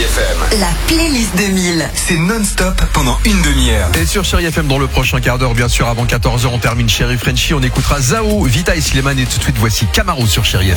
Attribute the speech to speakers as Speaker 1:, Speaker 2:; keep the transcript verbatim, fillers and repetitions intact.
Speaker 1: F M.
Speaker 2: La playlist deux mille.
Speaker 1: C'est non-stop pendant une demi-heure.
Speaker 3: Et sur Chéri F M, dans le prochain quart d'heure, bien sûr, avant quatorze heures, on termine Chéri Frenchy. On écoutera Zao, Vita et Slimane. Et tout de suite, voici Camaro sur Chéri F M.